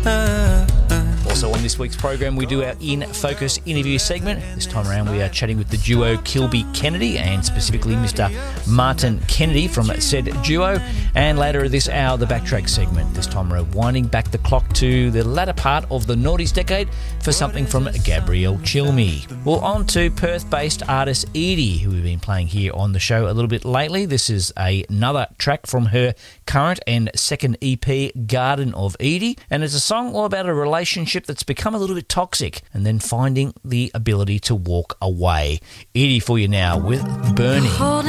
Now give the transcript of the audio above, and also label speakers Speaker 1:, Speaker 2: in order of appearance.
Speaker 1: Also on this week's program, we do our In Focus interview segment. This time around, we are chatting with the duo Kilby Kennedy and specifically Mr. Martin Kennedy from said duo. And later this hour, the Backtrack segment. This time around, winding back the clock to the latter part of the noughties decade for something from Gabrielle Chilmi. Well, on to Perth-based artist Edie, who we've been playing here on the show a little bit lately. This is another track from her current and second EP, Garden of Edie. And it's a song all about a relationship that's become a little bit toxic and then finding the ability to walk away. Edie for you now with Burning.